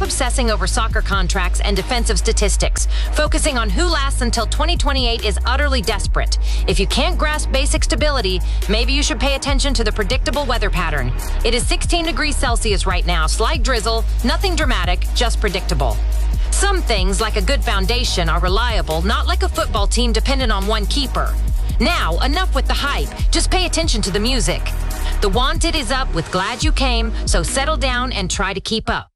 obsessing over soccer contracts and defensive statistics. Focusing on who lasts until 2028 is utterly desperate. If you can't grasp basic stability, maybe you should pay attention to the predictable weather pattern. It is 16 degrees Celsius right now, slight drizzle, nothing dramatic, just predictable. Some things, like a good foundation, are reliable, not like a football team dependent on one keeper. Now, enough with the hype. Just pay attention to the music. The Wanted is up with Glad You Came, so settle down and try to keep up.